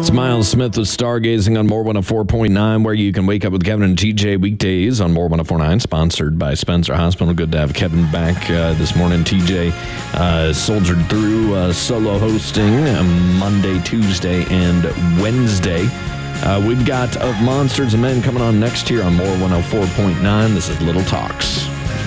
It's Miles Smith with Stargazing on More 104.9, where you can wake up with Kevin and TJ weekdays on More 104.9, sponsored by Spencer Hospital. Good to have Kevin back this morning. TJ soldiered through solo hosting Monday, Tuesday, and Wednesday. We've got Of Monsters and Men coming on next year on More 104.9. This is Little Talks.